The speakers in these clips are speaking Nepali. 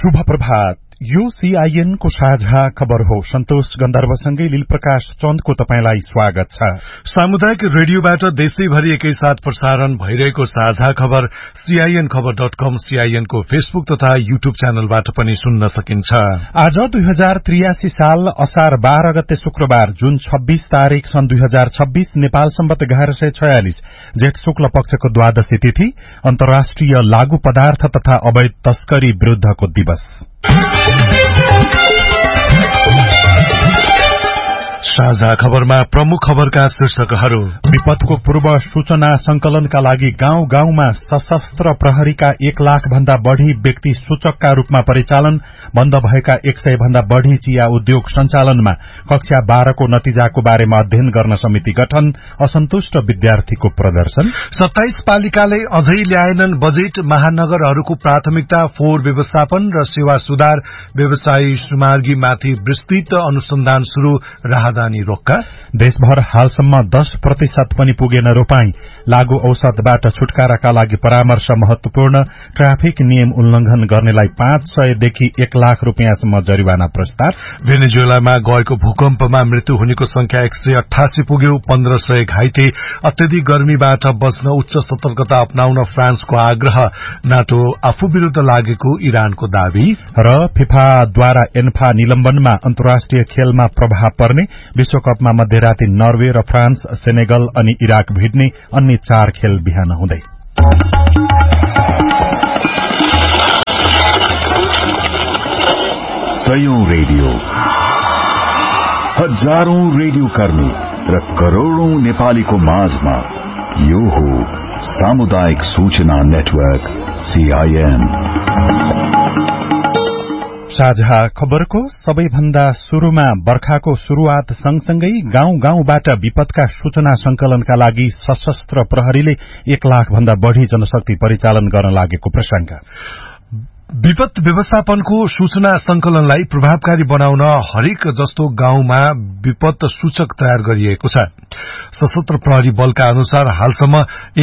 शुभ प्रभात। यो सीआईएन को साझा खबर हो। सन्तोष गन्धर्वसँगै लीलप्रकाश चन्दको तपाईंलाई स्वागत छ। सामुदायिक रेडियोबाट देशैभरि एकैसाथ प्रसारण भइरहेको साझा खबर सीआईएन खबर.com, सीआईएन को फेसबुक तथा यूट्यूब च्यानलबाट पनि सुन्न सकिन्छ। आज 2083 साल असार 12 गते शुक्रबार, जुन 26 तारिक सन् 2026, नेपाल सम्वत 1146, जेठ शुक्ल पक्षको द्वादशी तिथि, अन्तर्राष्ट्रिय लागू पदार्थ तथा अवैध तस्करी विरूद्धको दिवस। साझा खबरमा प्रमुख खबरका शीर्षकहरू। विपदको पूर्व सूचना संकलनका लागि गाउँ गाउँमा सशस्त्र प्रहरीका 1 लाख भन्दा बढ़ी व्यक्ति सूचकका रूपमा परिचालन। बन्द भएका 100 भन्दा बढ़ी चिया उद्योग सञ्चालनमा कक्षा 12 को नतिजाको बारेमा अध्ययन गर्न समिति गठन। असन्तुष्ट विद्यार्थीको प्रदर्शन। 27 पालिकाले अझै ल्याएनन् बजेट। महानगरहरूको प्राथमिकता फोहोर व्यवस्थापन र सेवा सुधार। व्यवसायी सुमार्गीमाथि विस्तृत अनुसन्धान शुरू। राहदानी रोक्का। देशभर हालसम्म 10% पनि पुगेन रोपाई। लागू औषधबाट छुटकाराका लागि परामर्श महत्वपूर्ण। ट्राफिक नियम उल्लंघन गर्नेलाई 500 देखि 1 लाख रुपियाँसम्म जरिवाना प्रस्ताव। भेनेजुएलामा गएको भूकम्पमा मृत्यु हुनेको संख्या 188 पुग्यो। 1500 घाइते। अत्यधिक गर्मीबाट बच्न उच्च सतर्कता अपनाउन फ्रान्सको आग्रह। नाटो आफू विरूद्ध लागेको इरानको दावी। र फिफाद्वारा एन्फा निलम्बनमा अन्तर्राष्ट्रिय खेलमा प्रभाव पर्ने। विश्वकपमा मध्यराती नर्वे र फ्रान्स, सेनेगल अनि इराक भिड्ने। अन्य 4 खेल बिहान हुँदै। सयौं रेडियो, हजारौं रेडियो कर्मी र करोड़ौं नेपालीको माझमा यो हो सामुदायिक सूचना नेटवर्क सीआईएन। साझा खबरको सबैभन्दा शुरूमा बर्खाको शुरूआत सँगसँगै गाउँ गाउँबाट विपदका सूचना संकलनका लागि सशस्त्र प्रहरीले 1 लाख भन्दा बढ़ी जनशक्ति परिचालन गर्न लागेको प्रसंग। विपद व्यवस्थापनको सूचना संकलनलाई प्रभावकारी बनाउन हरेक जस्तो गाउँमा विपद सूचक तयार गरिएको छ। सशस्त्र प्रहरी बलका अनुसार हालसम्म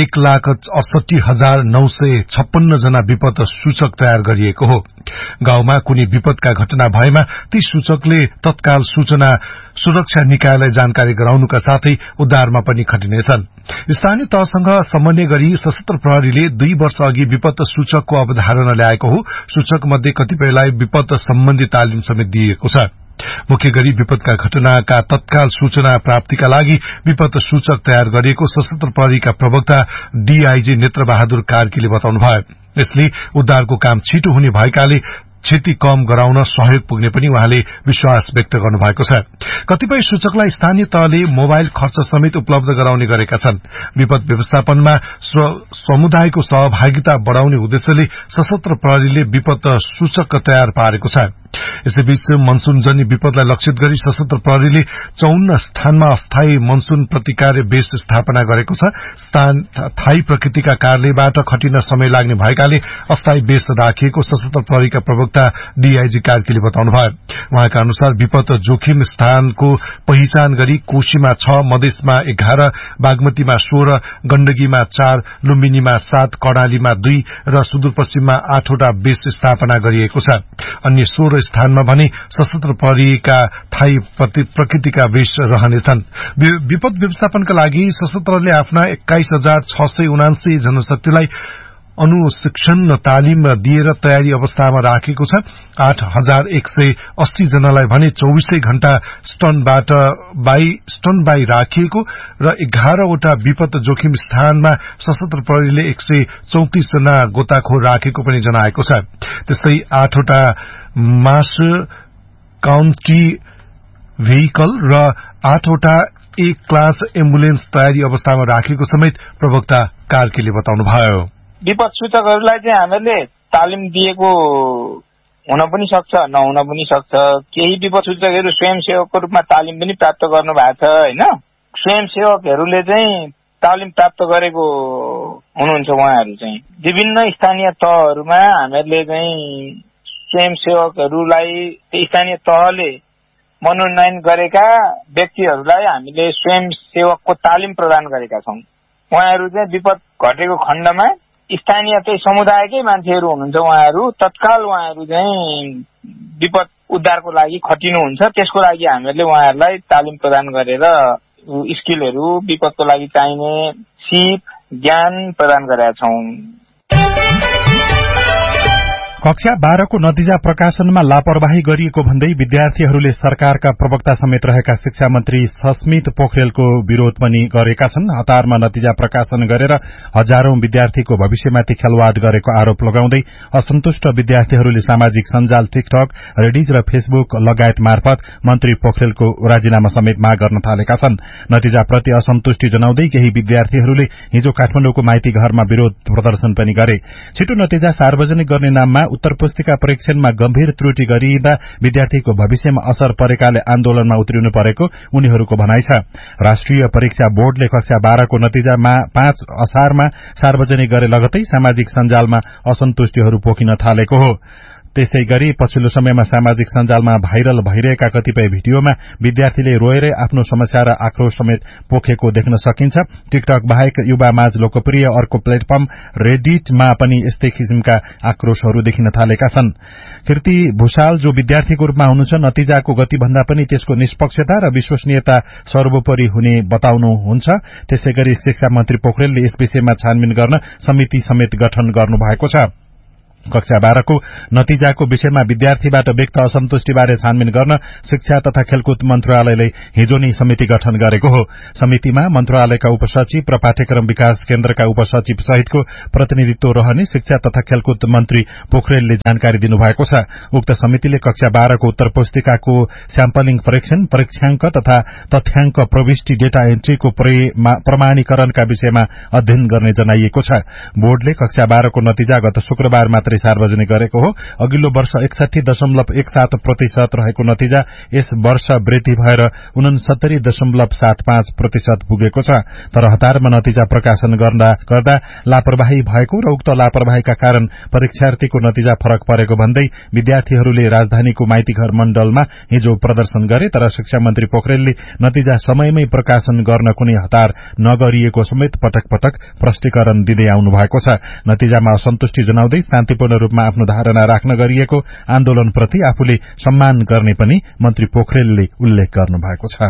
1,68,956 जना विपद सूचक तयार गरिएको हो। गाउँमा कुनै विपदका घटना भएमा ती सूचकले तत्काल सूचना सुरक्षा निकायलाई जानकारी गराउनुका साथै उद्धारमा पनि खटिनेछन्। स्थानीय तहसँग समन्वय गरी सशस्त्र प्रहरीले 2 वर्ष अघि विपद सूचकको अवधारणा ल्याएको हो। सूचक मध्ये कतिपयलाई विपद सम्बन्धी तालिम समेत दिएको छ। मुख्य गरी विपदका घटनाका तत्काल सूचना प्राप्तिका लागि विपद सूचक तयार गरिएको सशस्त्र प्रहरीका प्रवक्ता डीआईजी नेत्र बहादुर कार्कीले बताउनुभयो। यसले उद्धारको काम छिटो हुने भएकाले क्षति कम गराउन सहयोग पुग्ने पनि उहाँले विश्वास व्यक्त गर्नुभएको छ। कतिपय सूचकलाई स्थानीय तहले मोबाइल खर्च समेत उपलब्ध गराउने गरेका छन्। विपद व्यवस्थापनमा समुदायको सहभागिता बढ़ाउने उद्देश्यले सशस्त्र प्रहरीले विपद सूचक तयार पारेको छ। यसैबीच मनसूनजन्य विपदलाई लक्षित गरी सशस्त्र प्रहरीले 54 स्थानमा अस्थायी मनसून प्रतिकार बेस स्थापना गरेको छ। स्थायी प्रकृतिका कारणबाट खटिन समय लाग्ने भएकाले अस्थायी बेस राखिएको सशस्त्र प्रहरीका प्रवक्ता डीआईजी कार्कीले बताउनुभयो। उहाँका अनुसार विपद जोखिम स्थानको पहिचान गरी कोशीमा 6, मधेसमा 11, बागमतीमा 16, गण्डकीमा 4, लुम्बिनीमा 7, कर्णालीमा 2 र सुदूरपश्चिममा 8 वटा बेस स्थापना गरिएको छ। अन्य 16 स्थानमा भने सशस्त्र प्रहरीका थायी प्रकृतिका बेस रहनेछन्। विपद व्यवस्थापनका लागि सशस्त्रले आफ्ना 21,679 जनशक्तिलाई अनुशिक्षण तालिम दिएर तयारी अवस्थामा राखेको छ। 8,180 जनालाई भने 24 घण्टा स्टन बाई राखिएको र 11 वटा विपद जोखिम स्थानमा सशस्त्र प्रहरीले 134 जना गोताखोर राखेको पनि जनाएको छ। त्यस्तै 8 वटा मास काउन्टी भेहिकल र 8 वटा ए क्लास एम्बुलेन्स तयारी अवस्थामा राखेको समेत प्रवक्ता कार्कीले बताउनुभयो। विपद सूचकहरूलाई चाहिँ हामीले तालिम दिएको हुन पनि सक्छ, नहुन पनि सक्छ। केही विपद सूचकहरू स्वयंसेवकको रूपमा तालिम पनि प्राप्त गर्नु भएको छ हैन। स्वयंसेवकहरूले चाहिँ तालिम प्राप्त गरेको हुनुहुन्छ। उहाँहरू चाहिँ विभिन्न स्थानीय तहहरूमा हामीहरूले चाहिँ स्वयंसेवकहरूलाई स्थानीय तहले मनोनयन गरेका व्यक्तिहरूलाई हामीले स्वयंसेवकको तालिम प्रदान गरेका छौं। उहाँहरू चाहिँ विपद घटेको खण्डमा स्थानीय चाहिँ समुदायकै मान्छेहरू हुनुहुन्छ, उहाँहरू तत्काल उहाँहरू चाहिँ विपद उद्धारको लागि खटिनुहुन्छ। त्यसको लागि हामीहरूले उहाँहरूलाई तालिम प्रदान गरेर स्किलहरू, विपदको लागि चाहिने सिप, ज्ञान प्रदान गरेका छौं। कक्षा 12 को नतिजा प्रकाशनमा लापरवाही गरिएको भन्दै विद्यार्थीहरूले सरकारका प्रवक्ता समेत रहेका शिक्षा मन्त्री सस्मित पोखरेलको विरोध पनि गरेका छन्। हतारमा नतिजा प्रकाशन गरेर हजारौं विद्यार्थीको भविष्यमाथि खेलवाड गरेको आरोप लगाउँदै असन्तुष्ट विद्यार्थीहरूले सामाजिक सञ्जाल टिकटक, रेडिज र फेसबुक लगायत मार्फत मन्त्री पोखरेलको राजीनामा समेत माग गर्न थालेका छन्। नतिजाप्रति असन्तुष्टि जनाउँदै केही विद्यार्थीहरूले हिजो काठमाडौँको माइती घरमा विरोध प्रदर्शन पनि गरे। छिटो नतिजा सार्वजनिक गर्ने नाममा उत्तर पुस्तिका परीक्षणमा गम्भीर त्रुटि गरिँदा विद्यार्थीको भविष्यमा असर परेकाले आन्दोलनमा उत्रिनु परेको उनीहरूको भनाइ छ। राष्ट्रिय परीक्षा बोर्डले कक्षा 12 को नतिजा 5 असारमा सार्वजनिक गरे लगतै सामाजिक सञ्जालमा असन्तुष्टिहरू पोखिन थालेको हो। त्यसैगरी पछिल्लो समयमा सामाजिक सञ्जालमा भाइरल भइरहेका कतिपय भिडियोमा विद्यार्थीले रोएरै आफ्नो समस्या र आक्रोश समेत पोखेको देख्न सकिन्छ। टिकटक बाहेक युवामाझ लोकप्रिय अर्को प्लेटफर्म रेडिटमा पनि यस्तै किसिमका आक्रोशहरू देखिन थालेका छन्। कीर्ति भूषाल जो विद्यार्थीको रूपमा हुनुहुन्छ, नतिजाको गतिभन्दा पनि त्यसको निष्पक्षता र विश्वसनीयता सर्वोपरि हुने बताउनुहुन्छ। त्यसैगरी शिक्षा मन्त्री पोखरेलले यस विषयमा छानबिन गर्न समिति समेत गठन गर्नु भएको छ। कक्षा 12 को नतिजाको विषयमा विद्यार्थीबाट व्यक्त असन्तुष्टिबारे छानबिन गर्न शिक्षा तथा खेलकुद मन्त्रालयले हिजो नै समिति गठन गरेको हो। समितिमा मन्त्रालयका उपसचिव र पाठ्यक्रम विकास केन्द्रका उपसचिव सहितको प्रतिनिधित्व रहने शिक्षा तथा खेलकुद मन्त्री पोखरेलले जानकारी दिनुभएको छ। उक्त समितिले कक्षा 12 को उत्तर पुस्तिकाको स्याम्पलिङ परीक्षण, परीक्षाङ्क तथा तथ्याङ्क प्रविष्टि डेटा एन्ट्रीको प्रमाणीकरणका विषयमा अध्ययन गर्ने जनाइएको छ। बोर्डले कक्षा 12 को नतिजा गत शुक्रबार मात्र सार्वजनिक गरेको हो। अघिल्लो वर्ष 61.17% रहेको नतिजा यस वर्ष वृद्धि भएर 69.75% पुगेको छ। तर हतारमा नतिजा प्रकाशन गर्दा लापरवाही भएको र उक्त लापरवाहीका कारण परीक्षार्थीको नतिजा फरक परेको भन्दै विद्यार्थीहरूले राजधानीको माइतीघर मण्डलमा हिजो प्रदर्शन गरे। तर शिक्षा मन्त्री पोखरेलले नतिजा समयमै प्रकाशन गर्न कुनै हतार नगरिएको समेत पटक पटक प्रष्टीकरण दिँदै आउनु भएको छ। नतिजामा असन्तुष्टि जनाउँदै शान्तिपूर्ण रूपमा आफ्नो धारणा राख्न गरिएको आन्दोलनप्रति आफूले सम्मान गर्ने पनि मन्त्री पोखरेलले उल्लेख गर्नु भएको छ।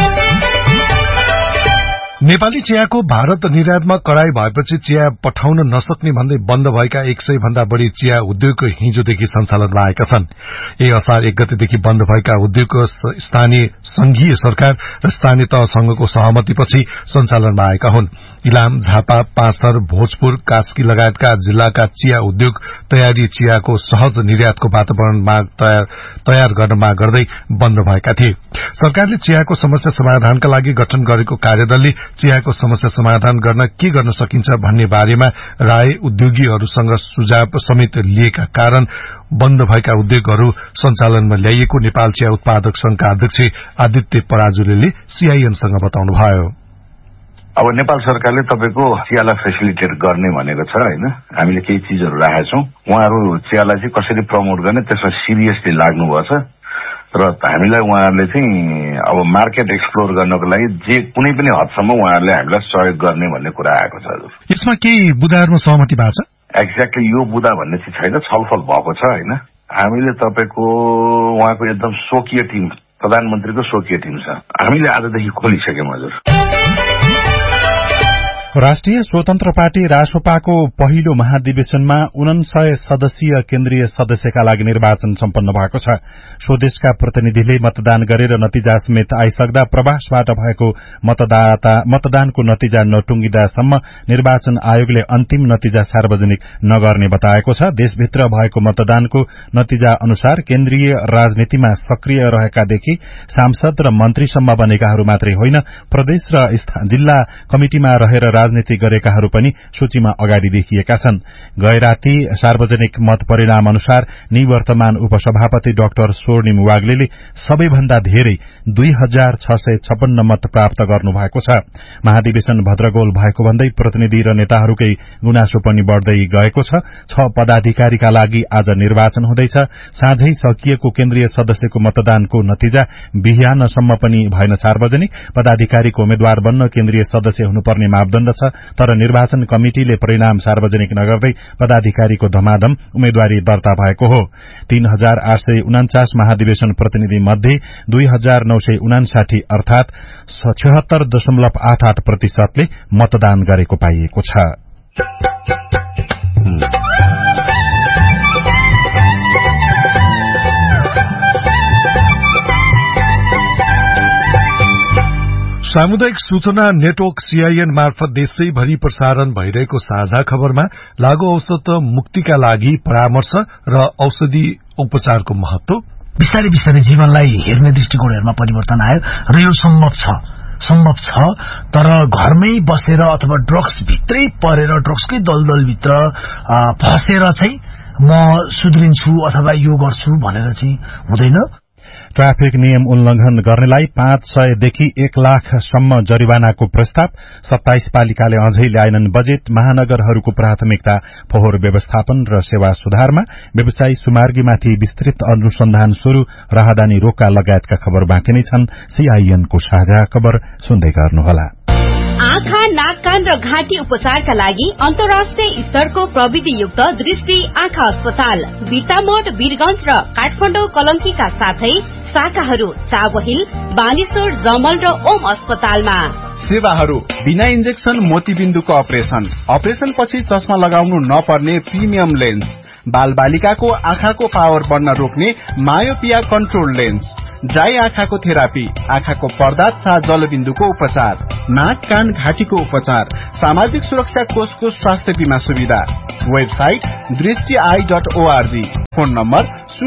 नेपाली चियाको भारत निर्यातमा कडाई भएपछि चिया पठाउन नसक्ने भन्दै बन्द भएका 100 भन्दा बढ़ी चिया उद्योग हिजोदेखि सञ्चालनमा आएका छन्। यही असार 1 गतेदेखि बन्द भएका उद्योग स्थानीय संघीय सरकार र स्थानीय तहसँगको सहमतिपछि सञ्चालनमा आएका हुन्। इलाम, झापा, पाँचथर, भोजपुर, कास्की लगायतका जिल्लाका चिया उद्योग तयारी चियाको सहज निर्यातको वातावरण तयार गर्न माग गर्दै बन्द भएका थिए। सरकारले चियाको समस्या समाधानका लागि गठन गरेको कार्यदलले चियाको समस्या समाधान गर्न के गर्न सकिन्छ भन्ने बारेमा राय उद्योगीहरूसँग सुझाव समेत लिएका कारण बन्द भएका उद्योगहरू सञ्चालनमा ल्याइएको नेपाल चिया उत्पादक संघका अध्यक्ष आदित्य पराजुलीले सीआईएनसँग बताउनुभयो। अब नेपाल सरकारले तपाईको चियालाई फेसिलिटेट गर्ने भनेको छ हैन। हामीले केही चीजहरू राखेका छौं। उहाँहरू चियालाई चाहिँ कसरी प्रमोट गर्ने त्यसमा सिरियसली लाग्नुभएको छ र हामीलाई उहाँहरूले चाहिँ अब मार्केट एक्सप्लोर गर्नको लागि जे कुनै पनि हदसम्म उहाँहरूले हामीलाई सहयोग गर्ने भन्ने कुरा आएको छ। हजुर, यसमा केही बुदाहरूमा सहमति भएको छ? एक्ज्याक्टली यो बुदा भन्ने चाहिँ छैन, छलफल भएको छ हैन। हामीले तपाईको उहाँको एकदम स्वकीय टिम, प्रधानमन्त्रीको स्वकीय टिम छ, हामीले आजदेखि खोलिसक्यौं। हजुर, राष्ट्रिय स्वतन्त्र पार्टी रासोपाको पहिलो महाधिवेशनमा 49 सदस्यीय केन्द्रीय सदस्यका लागि निर्वाचन सम्पन्न भएको छ। स्वदेशका प्रतिनिधिले मतदान गरेर नतिजा समेत आइसक्दा प्रवासबाट भएको मतदानको नतिजा नटुंगिदासम्म निर्वाचन आयोगले अन्तिम नतिजा सार्वजनिक नगर्ने बताएको छ। देशभित्र भएको मतदानको नतिजा अनुसार केन्द्रीय राजनीतिमा सक्रिय रहेकादेखि सांसद र मन्त्रीसम्म बनेकाहरू मात्रै होइन, प्रदेश र जिल्ला कमिटिमा रहेर राजनीति गरेकाहरू पनि सूचीमा अगाडि देखिएका छन्। गैराती सार्वजनिक मत परिणाम अनुसार निवर्तमान उपसभापति डाक्टर स्वर्णिम वाग्लेले सबैभन्दा धेरै 2656 मत प्राप्त गर्नुभएको छ। महाधिवेशन भद्रगोल भएको भन्दै प्रतिनिधि र नेताहरूकै गुनासो पनि बढ़दै गएको छ। 6 पदाधिकारीका लागि आज निर्वाचन हुँदैछ। साँझै सकिएको केन्द्रीय सदस्यको मतदानको नतिजा बिहानसम्म पनि भएन सार्वजनिक। पदाधिकारीको उम्मेद्वार बन्न केन्द्रीय सदस्य हुनुपर्ने मापदण्ड बताइन्दछ। तर निर्वाचन कमिटिले परिणाम सार्वजनिक नगर्दै पदाधिकारीको धमाधम उम्मेद्वारी दर्ता भएको हो। 3849 महाधिवेशन प्रतिनिधि मध्ये 2959 अर्थात 76.88% मतदान गरेको पाइएको छ। सामुदायिक सूचना नेटवर्क सीआईएन मार्फत देशैभरि प्रसारण भइरहेको साझा खबरमा लागू औषध मुक्तिका लागि परामर्श र औषधि उपचारको महत्व, बिस्तारै बिस्तारै जीवनलाई हेर्ने दृष्टिकोणहरूमा परिवर्तन आयो र यो सम्भव छ तर घरमै बसेर अथवा ड्रग्स भित्रै परेर ड्रग्सकै दलदलभित्र फसेर चाहिँ म सुध्रिन्छु अथवा यो गर्छु भनेर चाहिँ हुँदैन। ट्राफिक नियम उल्लंघन गर्नेलाई 500 देखि 1 लाखसम्म जरिवानाको प्रस्ताव। 27 पालिकाले अझै ल्याएनन् बजेट। महानगरहरूको प्राथमिकता फोहोर व्यवस्थापन र सेवा सुधारमा। व्यवसायी सुमार्गीमाथि विस्तृत अनुसन्धान शुरू। राहदानी रोका लगायतका खबर बाँकी नै छन्। सीआईएनको साझा खबर सुन्दै गर्नुहोला। आँखा, नाक, कान र घाँटी उपचारका लागि अन्तर्राष्ट्रिय स्तरको प्रविधियुक्त दृष्टि आँखा अस्पताल बिर्तामोड, वीरगंज र काठमाडौँ कलंकीका साथै शाखाहरू चाबहिल, बालेश्वर, जमल र ओम अस्पतालमा। सेवाहरू बिना इन्जेक्सन मोतीबिन्दुको अपरेशन पछि चस्मा लगाउनु नपर्ने प्रिमियम लेन्स, बाल बालिकाको आँखाको पावर बढ्न रोक्ने मायोपिया कन्ट्रोल लेन्स, ड्राई आँखाको थेरापी, आँखाको पर्दा तथा जलबिन्दुको उपचार, नाक, कान, घाँटीको उपचार, सामाजिक सुरक्षा कोषको स्वास्थ्य बीमा सुविधा। वेबसाइट दृष्टि.org। Phone number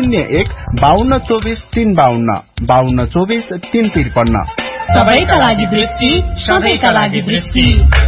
01-5224-352 5224-353। सबैका लागि दृष्टि, सबैका लागि दृष्टि।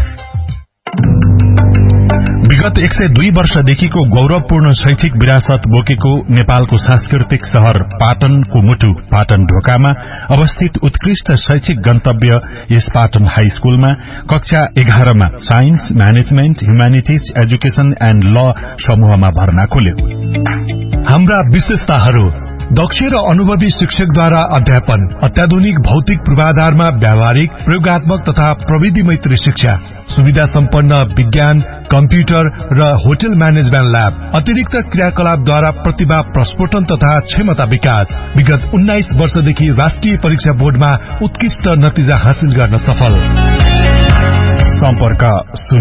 विगत 102 वर्षदेखिको गौरवपूर्ण शैक्षिक विरासत बोकेको नेपालको सांस्कृतिक शहर पाटनको मुटु पाटन ढोकामा अवस्थित उत्कृष्ट शैक्षिक गन्तव्य यस पाटन हाई स्कूलमा कक्षा 11 मा science, management, humanities, education and ल समूहमा भर्ना खुल्यो। हाम्रा विशेषताहरू: दक्ष र अनुभवी शिक्षकद्वारा अध्यापन, अत्याधुनिक भौतिक पूर्वाधारमा व्यावहारिक, प्रयोगात्मक तथा प्रविधि मैत्री शिक्षा, सुविधा सम्पन्न विज्ञान, कम्प्युटर र होटल म्यानेजमेन्ट ल्याब, अतिरिक्त क्रियाकलापद्वारा प्रतिभा प्रस्फोटन तथा क्षमता विकास। विगत 19 वर्षदेखि राष्ट्रिय परीक्षा बोर्डमा उत्कृष्ट नतिजा हासिल गर्न सफल। सम्पर्क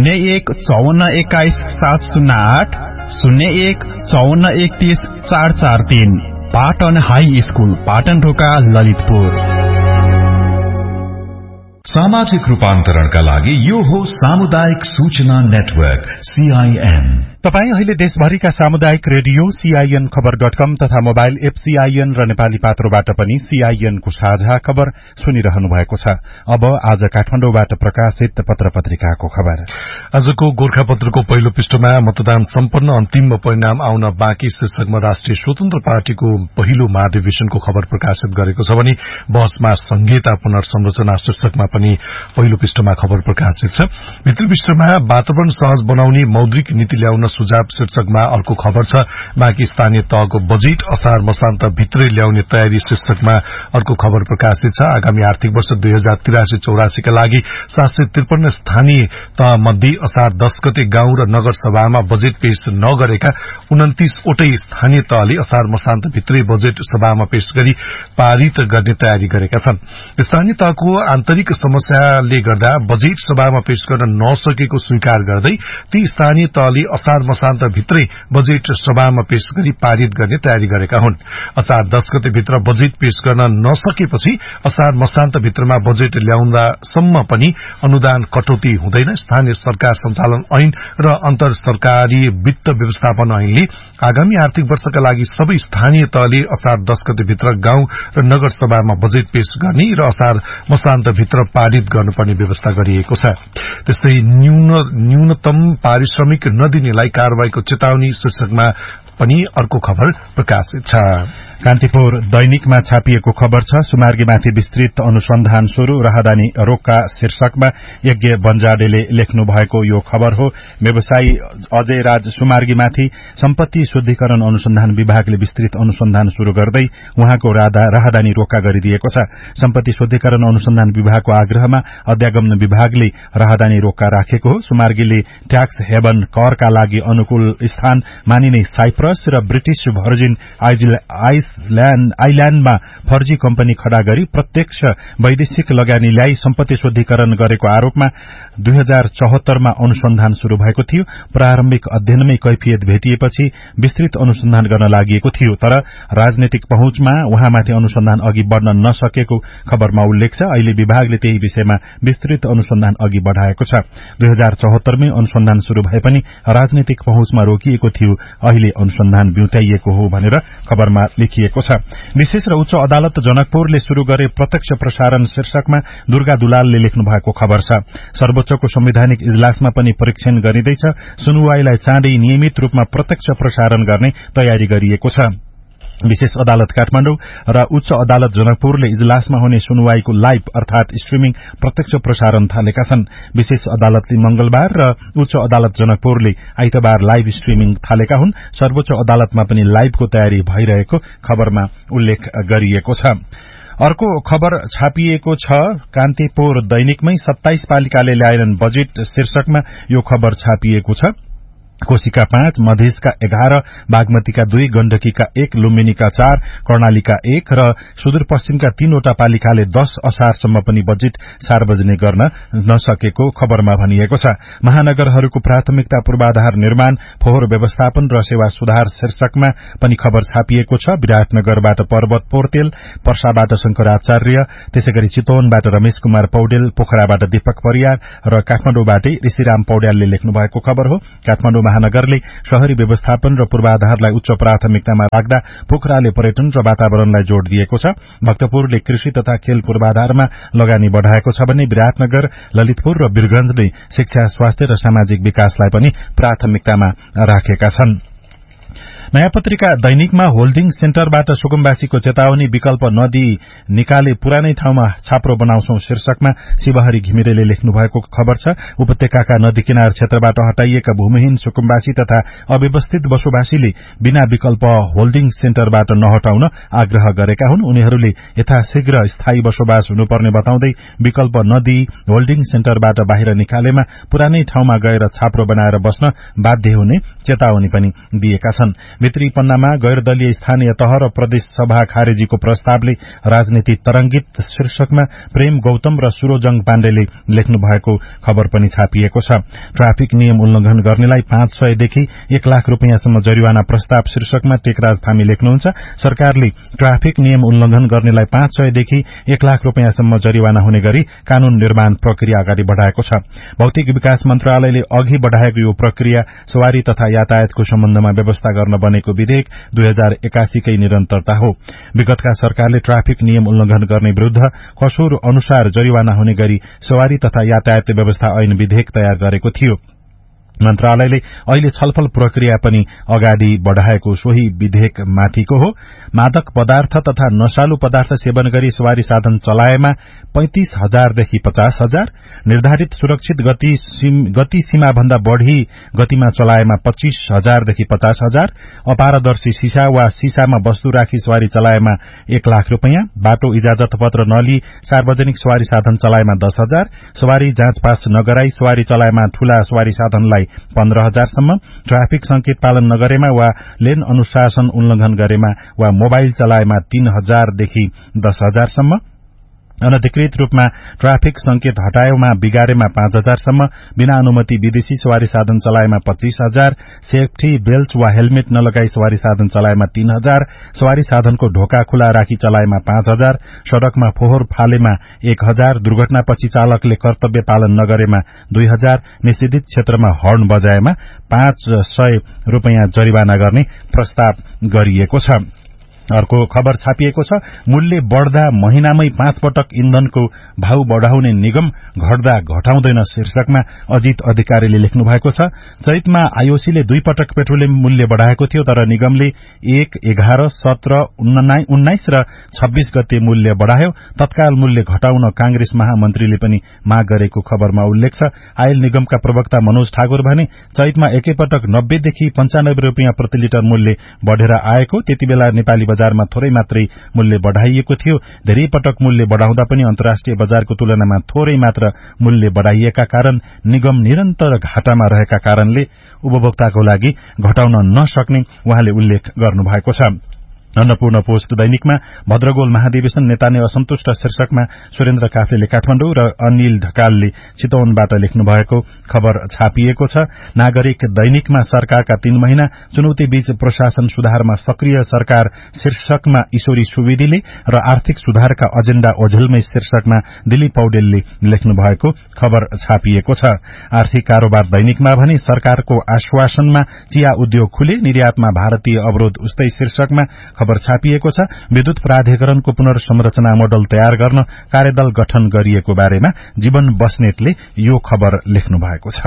01-5421-708 01-5431-443। पाटन हाई स्कूल, पाटन ढोका, ललितपुर। सामाजिक रूपान्तरणका लागि यो हो सामुदायिक सूचना नेटवर्क सीआईएन। तपाई अहिले देशभरिका सामुदायिक रेडियो सीआईएन खबर.com तथा मोबाइल एप सीआईएन र नेपाली पात्रोबाट पनि सीआईएनको साझा खबर सुनिरहनु भएको छ। अब आज काठमाडौँबाट प्रकाशित पत्र पत्रिकाको खबर। आजको गोर्खापत्रको पहिलो पृष्ठमा मतदान सम्पन्न, अन्तिम परिणाम आउन बाँकी शीर्षकमा राष्ट्रिय स्वतन्त्र पार्टीको पहिलो महाधिवेशनको खबर प्रकाशित गरेको छ भने बहसमा संहिता पुनर्संरचना शीर्षकमा पनि पहिलो पृष्ठमा खबर प्रकाशित छ। भित्री पृष्ठमा वातावरण सहज बनाउने मौद्रिक नीति ल्याउन सुझाव शीर्षकमा अर्को खबर छ। बाँकी स्थानीय तहको बजेट असार मसान्त भित्रै ल्याउने तयारी शीर्षकमा अर्को खबर प्रकाशित छ। आगामी आर्थिक वर्ष 2083-84 का लागि 753 स्थानीय तह मध्ये असार 10 गते गाउँ र नगर सभामा बजेट पेश नगरेका 29 वटै स्थानीय तहले असार मसान्त भित्रै बजेट सभामा पेश गरी पारित गर्ने तयारी गरेका छन्। स्थानीय तहको आन्तरिक समस्याले गर्दा बजेट सभामा पेश गर्न नसकेको स्वीकार गर्दै ती स्थानीय तहले असार मसान्त भित्रै बजेट सभामा पेश गरी पारित गर्ने तयारी गरेका हुन्। असार 10 गते भित्र बजेट पेश गर्न नसकेपछि असार मसान्त भित्रमा बजेट ल्याउँदासम्म पनि अनुदान कटौती हुँदैन। स्थानीय सरकार सञ्चालन ऐन र अन्तर सरकारी वित्त व्यवस्थापन ऐनले आगामी आर्थिक वर्षका लागि सबै स्थानीय तहले असार 10 गते भित्र गाउँ र नगर सभामा बजेट पेश गर्ने र असार मसान्त भित्र पारित गर्नुपर्ने व्यवस्था गरिएको छ। त्यस्तै न्यूनतम पारिश्रमिक नदिनेलाई कारवाहीको चेतावनी शीर्षकमा पनि अर्को खबर प्रकाशित छ। कान्तिपुर दैनिकमा छापिएको खबर छ सुमार्गीमाथि विस्तृत अनुसन्धान शुरू राहदानी रोकका शीर्षकमा यज्ञ बन्जाडेले लेख्नु भएको यो खबर हो। व्यवसायी अजय राज सुमार्गीमाथि सम्पत्ति शुद्धिकरण अनुसन्धान विभागले विस्तृत अनुसन्धान शुरू गर्दै उहाँको राहदानी रोक्का गरिदिएको छ। सम्पत्ति शुद्धिकरण अनुसन्धान विभागको आग्रहमा अध्यागमन विभागले राहदानी रोक्का राखेको हो। सुमार्गीले ट्याक्स हेभन करका लागि अनुकूल स्थान मानिने साइप्रस र ब्रिटिश भर्जिन आइल्याण्डमा फर्जी कम्पनी खड़ा गरी प्रत्यक्ष वैदेशिक लगानी ल्याई सम्पत्ति शुद्धिकरण गरेको आरोपमा 2074 मा अनुसन्धान शुरू भएको थियो। प्रारम्भिक अध्ययनमै कैफियत भेटिएपछि विस्तृत अनुसन्धान गर्न लागि थियो, तर राजनीतिक पहुँचमा उहाँमाथि अनुसन्धान अघि बढ्न नसकेको खबरमा उल्लेख छ। अहिले विभागले त्यही विषयमा विस्तृत अनुसन्धान अघि बढ़ाएको छ। 2074 मै अनुसन्धान शुरू भए पनि राजनीतिक पहुँचमा रोकिएको थियो, अहिले अनुसन्धान ब्युटाइएको हो भनेर खबरमा लेखिएको छ। विशेष र उच्च अदालत जनकपुरले शुरू गरे प्रत्यक्ष प्रसारण शीर्षकमा दुर्गा दुलालले लेख्नु भएको खबर छ। सर्वोच्चको संवैधानिक इजलासमा पनि परीक्षण गरिँदैछ। सुनवाईलाई चाँडै नियमित रूपमा प्रत्यक्ष प्रसारण गर्ने तयारी गरिएको छ। विशेष अदालत काठमाडौँ र उच्च अदालत जनकपुरले इजलासमा हुने सुनवाईको लाइभ अर्थात स्ट्रिमिङ प्रत्यक्ष प्रसारण थालेका छन्। विशेष अदालतले मंगलबार र उच्च अदालत जनकपुरले आइतबार लाइभ स्ट्रिमिङ थालेका हुन्। सर्वोच्च अदालतमा पनि लाइभको तयारी भइरहेको खबरमा उल्लेख गरिएको छ। अर्को खबर छापिएको छ कान्तिपुर दैनिकमै 27 पालिकाले ल्याएनन् बजेट शीर्षकमा यो खबर छापिएको छ। कोशीका 5, मधेसका 11, बागमतीका 2, गण्डकीका 1, लुम्बिनीका 4, कर्णालीका 1 र सुदूरपश्चिमका 3 वटा पालिकाले 10 असारसम्म पनि बजेट सार्वजनिक गर्न नसकेको खबरमा भनिएको छ। महानगरहरूको प्राथमिकता पूर्वाधार निर्माण, फोहोर व्यवस्थापन र सेवा सुधार शीर्षकमा पनि खबर छापिएको छ। विराटनगरबाट पर्वत पोर्तेल, पर्साबाट शंकर आचार्य, त्यसैगरी चितवनबाट रमेश कुमार पौडेल, पोखराबाट दीपक परियार र काठमाडौँबाटै ऋषिराम पौड्यालले लेख्नु भएको खबर हो। काठमाडौँ महानगरले शहरी व्यवस्थापन र पूर्वाधारलाई उच्च प्राथमिकतामा राख्दा पोखराले पर्यटन र वातावरणलाई जोड़ दिएको छ। भक्तपुरले कृषि तथा खेल पूर्वाधारमा लगानी बढ़ाएको छ भने विराटनगर, ललितपुर र वीरगंजले शिक्षा, स्वास्थ्य र सामाजिक विकासलाई पनि प्राथमिकतामा राखेका छन्। नयाँ पत्रिका दैनिकमा होल्डिङ सेन्टरबाट सुकुम्बासीको चेतावनी, विकल्प नदिई निकाले पुरानै ठाउँमा छाप्रो बनाउँछौ शीर्षकमा शिवहरी घिमिरेले लेख्नु भएको खबर छ। उपत्यकाका नदी किनार क्षेत्रबाट हटाइएका भूमिहीन सुकुम्बासी तथा अव्यवस्थित बसोबासीले बिना विकल्प होल्डिङ सेन्टरबाट नहटाउन आग्रह गरेका हुन्। उनीहरूले यथाशीघ्र स्थायी बसोबास हुनुपर्ने बताउँदै विकल्प नदिई होल्डिङ सेन्टरबाट बाहिर निकालेमा पुरानै ठाउँमा गएर छाप्रो बनाएर बस्न बाध्य हुने चेतावनी पनि दिएका छन्। भित्री पन्नामा गैरदलीय स्थानीय तह र प्रदेश सभा खारेजीको प्रस्तावले राजनीति तरंगित शीर्षकमा प्रेम गौतम र सुरोजङ पाण्डेले लेख्नु भएको खबर पनि छापिएको छ। ट्राफिक नियम उल्लंघन गर्नेलाई 500 देखि 1 लाख रुपियाँसम्म जरिवाना प्रस्ताव शीर्षकमा टेकराज थामी लेख्नुहुन्छ। सरकारले ट्राफिक नियम उल्लंघन गर्नेलाई 500 देखि 1 लाख रुपियाँसम्म जरिवाना हुने गरी कानून निर्माण प्रक्रिया अगाडि बढ़ाएको छ। भौतिक विकास मन्त्रालयले अघि बढ़ाएको यो प्रक्रिया सवारी तथा यातायातको सम्बन्धमा व्यवस्था गर्न बनेको विधेयक 2081 कै निरन्तरता हो। विगतका सरकारले ट्राफिक नियम उल्लंघन गर्ने विरूद्ध कसुर अनुसार जरिवाना हुने गरी सवारी तथा यातायात व्यवस्था ऐन विधेयक तयार गरेको थियो। मन्त्रालयले अहिले छलफल प्रक्रिया पनि अगाडि बढ़ाएको सोही विधेयक माथिको हो। मादक पदार्थ तथा नशालु पदार्थ सेवन गरी सवारी साधन चलाएमा 35,000 देखि 50,000, निर्धारित सुरक्षित गति सीमा भन्दा बढ़ी गतिमा चलाएमा 25,000 देखि 50,000, अपारदर्शी सीसा वा सीसामा वस्तु राखी सवारी चलाएमा 1 लाख रुपियाँ, बाटो इजाजत पत्र नलिई सार्वजनिक सवारी साधन चलाएमा 10,000, सवारी जाँच पास नगराई सवारी चलाएमा ठूला सवारी साधनलाई 15,000 सम्म, ट्राफिक संकेत पालन नगरेमा वा लेन अनुशासन उल्लंघन गरेमा वा मोबाइल चलाएमा 3,000 देखि 10,000 सम्म, अनधिकृत रूपमा ट्राफिक संकेत हटाएमा बिगारेमा 5,000 सम्म, बिना अनुमति विदेशी सवारी साधन चलाएमा 25,000, सेफ्टी बेल्ट वा हेलमेट नलगाई सवारी साधन चलाएमा 3,000, सवारी साधनको ढोका खुला राखी चलाएमा 5,000, सड़कमा फोहोर फालेमा 1,000, दुर्घटनापछि चालकले कर्तव्य पालन नगरेमा 2,000, निषेधित क्षेत्रमा हर्न बजाएमा 500 रुपियाँ जरिवाना गर्ने प्रस्ताव गरिएको छ। अर्को खबर छापिएको छ, मूल्य बढ़दा महिनामै 5 पटक इन्धनको भाउ बढ़ाउने निगम, घट्दा घटाउँदैन शीर्षकमा अजित अधिकारीले लेख्नु भएको छ। चैतमा आईओसीले 2 पटक पेट्रोलियम मूल्य बढ़ाएको थियो, तर निगमले 1, 11, 17, 19 र 26 गते मूल्य बढ़ायो। तत्काल मूल्य घटाउन कांग्रेस महामन्त्रीले पनि माग गरेको खबरमा उल्लेख छ। आयल निगमका प्रवक्ता मनोज ठाकुर भने चैतमा एकैपटक 90 देखि 95 रुपियाँ प्रति लिटर मूल्य बढ़ेर आएको, त्यतिबेला नेपाली बजारमा थोरै मात्रै मूल्य बढ़ाइएको थियो। धेरै पटक मूल्य बढ़ाउँदा पनि अन्तर्राष्ट्रिय बजारको तुलनामा थोरै मात्र मूल्य बढ़ाइएका कारण निगम निरन्तर घाटामा रहेका कारणले उपभोक्ताको लागि घटाउन नसक्ने उहाँले उल्लेख गर्नुभएको छ। अन्नपूर्ण पोस्ट दैनिकमा भद्रगोल महाधिवेशन नेताले असन्तुष्ट शीर्षकमा सुरेन्द्र काफ्लेले काठमाडौँ र अनिल ढकालले चितवनबाट लेख्नु भएको खबर छापिएको छ। नागरिक दैनिकमा सरकारका 3 महिना चुनौतीबीच प्रशासन सुधारमा सक्रिय सरकार शीर्षकमा ईश्वरी सुवेदीले र आर्थिक सुधारका एजेण्डा ओझेलमै शीर्षकमा दिलीप पौडेलले लेख्नु भएको खबर छापिएको छ। आर्थिक कारोबार दैनिकमा भने सरकारको आश्वासनमा चिया उद्योग खुले, निर्यातमा भारतीय अवरोध उस्तै शीर्षकमा खबर छापिएको छ। विद्युत प्राधिकरणको पुनर्संरचना मोडल तयार गर्न कार्यदल गठन गरिएको बारेमा जीवन बस्नेतले यो खबर लेख्नु भएको छ।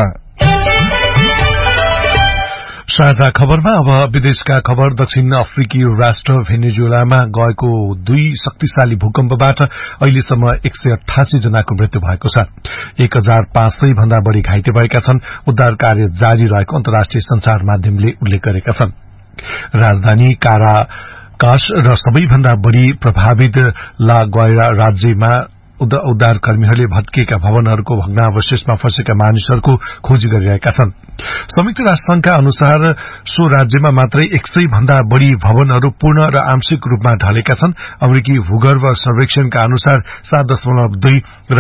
साझा खबरमा अब विदेशका खबर। दक्षिण अफ्रिकी राष्ट्र भेनेजुएलामा गएको 2 शक्तिशाली भूकम्पबाट अहिलेसम्म 188 जनाको मृत्यु भएको छ। 1500 भन्दा बढ़ी घाइते भएका छन्। उद्धार कार्य जारी रहेको अन्तर्राष्ट्रिय संचार माध्यमले उल्लेख गरेका छन्। राजधानी काराकास र सबैभन्दा बढ़ी प्रभावित ला ग्वाइरा राज्यमा उद्धारकर्मीहरूले भत्किएका भवनहरूको भग्नावशेषमा फँसेका मानिसहरूको खोजी गरिरहेका छन्। संयुक्त राष्ट्रसंघका अनुसार सो राज्यमा मात्रै 100 भन्दा बढ़ी भवनहरू पूर्ण र आंशिक रूपमा ढलेका छन्। अमेरिकी भूगर्भ सर्वेक्षणका अनुसार 7.2 र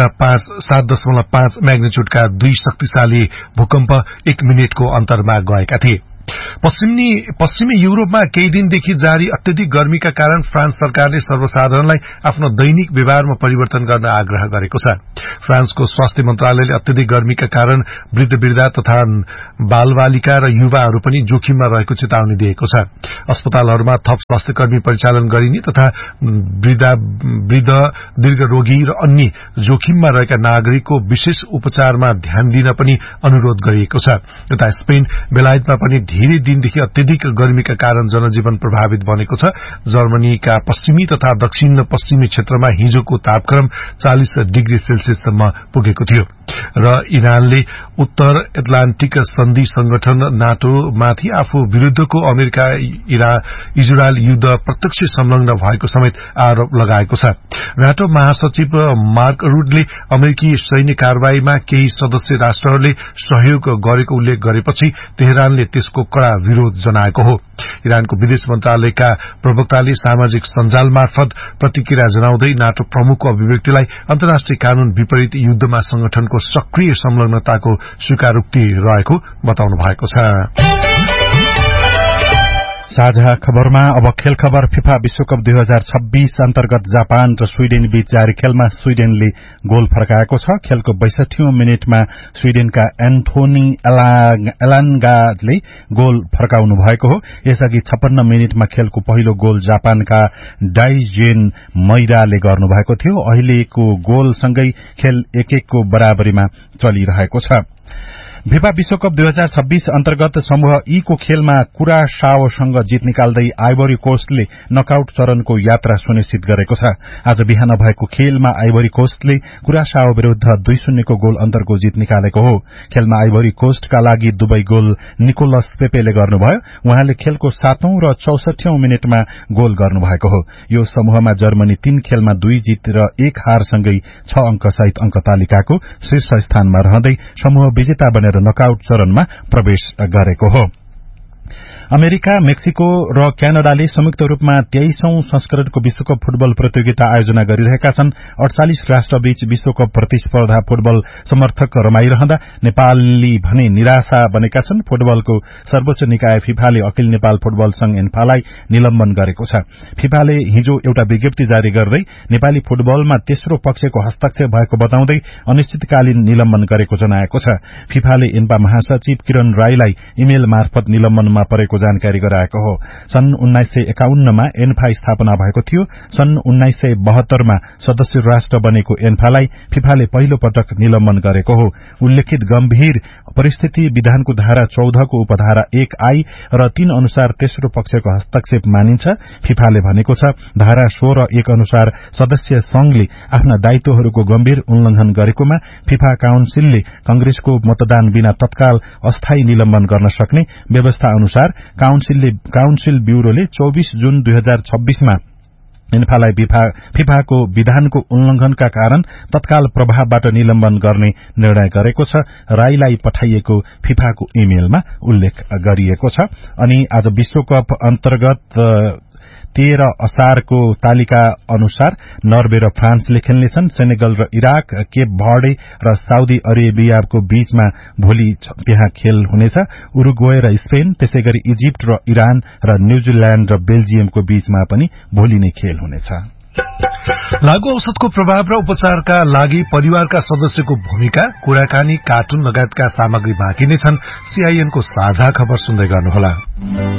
7.5 म्याग्निट्युडका 2 शक्तिशाली भूकम्प 1 मिनेटको अन्तरमा गएका थिए। पश्चिमी युरोपमा केही दिनदेखि जारी अत्यधिक गर्मीका कारण फ्रान्स सरकारले सर्वसाधारणलाई आफ्नो दैनिक व्यवहारमा परिवर्तन गर्न आग्रह गरेको छ। फ्रान्सको स्वास्थ्य मन्त्रालयले अत्यधिक गर्मीका कारण वृद्ध तथा बालबालिका र युवाहरू पनि जोखिममा रहेको चेतावनी दिएको छ। अस्पतालहरूमा थप स्वास्थ्यकर्मी परिचालन गरिने तथा वृद्ध, दीर्घरोगी र अन्य जोखिममा रहेका नागरिकको विशेष उपचारमा ध्यान दिन पनि अनुरोध गरिएको छ। यता स्पेन, बेलायतमा पनि धेरै दिनदेखि अत्यधिक गर्मीका कारण जनजीवन प्रभावित बनेको छ। जर्मनीका पश्चिमी तथा दक्षिण पश्चिमी क्षेत्रमा हिजोको तापक्रम 40 डिग्री सेल्सियससम्म पुगेको थियो र इरानले उत्तर एटलान्टिक सन्धि संगठन नाटोमाथि आफू विरूद्धको अमेरिका इजरायल युद्ध प्रत्यक्ष संलग्न भएको समेत आरोप लगाएको छ। नाटो महासचिव मार्क रुडले अमेरिकी सैन्य कारवाहीमा केही सदस्य राष्ट्रहरूले सहयोग गरेको उल्लेख गरेपछि तेहरानले त्यसको कड़ा विरोध जनाएको हो। इरानको विदेश मन्त्रालयका प्रवक्ताले सामाजिक सञ्जाल मार्फत प्रतिक्रिया जनाउँदै नाटो प्रमुखको अभिव्यक्तिलाई अन्तर्राष्ट्रिय कानून विपरीत युद्धमा संगठनको सक्रिय संलग्नताको स्वीकारोक्ति रहेको बताउनु भएको छ। साझा खबरमा अब खेल खबर। फिफा विश्वकप 2026 अन्तर्गत जापान र स्वीडेन बीच जारी खेलमा स्वीडेनले गोल फर्काएको छ। खेलको 62औं मिनेटमा स्वीडेनका एन्थोनी एलान्गाले गोल फर्काउनु भएको हो। यसअघि 56 मिनेटमा खेलको पहिलो गोल जापानका डाइजेन मैराले गर्नुभएको थियो। अहिलेको गोलसँगै खेल 1-1 को बराबरीमा चलिरहेको छ। फिफा विश्वकप 2026 अन्तर्गत समूह ई को खेलमा कुरासाओसँग जित निकाल्दै आइभरी कोस्टले नकआउट चरणको यात्रा सुनिश्चित गरेको छ। आज बिहान भएको खेलमा आइभरी कोस्टले कुरासाओ विरूद्ध 2-0 को गोल अन्तरको जित निकालेको हो। खेलमा आइभरी कोस्टका लागि दुवै गोल निकोलस पेपेले गर्नुभयो। उहाँले खेलको 7औं र 64औं मिनेटमा गोल गर्नुभएको हो। यो समूहमा जर्मनी 3 खेलमा 2 जित र 1 हारसँगै 6 अंक सहित अंक तालिकाको शीर्ष स्थानमा रहँदै समूह विजेता बनेर नकआउट चरणमा प्रवेश गरेको हो। अमेरिका, मेक्सिको र क्यानाडाले संयुक्त रूपमा 23औं संस्करणको विश्वकप फुटबल प्रतियोगिता आयोजना गरिरहेका छन्। 48 राष्ट्रबीच विश्वकप प्रतिस्पर्धा फुटबल समर्थक रमाइरहँदा नेपाली भने निराशा बनेका छन्। फुटबलको सर्वोच्च निकाय फिफाले अखिल नेपाल फुटबल संघ एन्फालाई निलम्बन गरेको छ। फिफाले हिजो एउटा विज्ञप्ति जारी गर्दै नेपाली फुटबलमा तेस्रो पक्षको हस्तक्षेप भएको बताउँदै अनिश्चितकालीन निलम्बन गरेको जनाएको छ। फिफाले एन्फा महासचिव किरण राईलाई इमेल मार्फत निलम्बनमा परेको भएको जानकारी गराएको हो। सन् 1951 मा एन्फा स्थापना भएको थियो। सन् 1972 मा सदस्य राष्ट्र बनेको एन्फालाई फिफाले पहिलो पटक निलम्बन गरेको हो। उल्लेखित गम्भीर परिस्थिति विधानको धारा 14 को उपधारा 1I र 3 अनुसार तेस्रो पक्षको हस्तक्षेप मानिन्छ। फिफाले भनेको छ धारा 16(1) अनुसार सदस्य संघले आफ्ना दायित्वहरूको गम्भीर उल्लंघन गरेकोमा फिफा काउन्सिलले कंग्रेसको मतदान बिना तत्काल अस्थायी निलम्बन गर्न सक्ने व्यवस्था अनुसार काउन्सिल ब्यूरोले 24 जुन 2026 मा एन्फालाई फिफाको विधानको उल्लंघनका कारण तत्काल प्रभावबाट निलम्बन गर्ने निर्णय गरेको छ। राईलाई पठाइएको फिफाको इमेलमा उल्लेख गरिएको छ। अनि आज विश्वकप अन्तर्गत 13 असारको तालिका अनुसार नर्वे र फ्रान्सले खेल्नेछन्। सेनेगल र इराक, केप भर्डे र साउदी अरेबियाको बीचमा भोलि त्यहाँ खेल हुनेछ। उरुग्वे र स्पेन, त्यसैगरी इजिप्ट र इरान र न्यूजील्याण्ड र बेल्जियमको बीचमा पनि भोलि नै खेल हुनेछ। लागू औषधको प्रभाव र उपचारका लागि परिवारका सदस्यको भूमिका, कुराकानी, कार्टुन लगायतका सामग्री बाँकी नै छन्। सीआईएनको साझा खबर सुन्दै गर्नुहोला।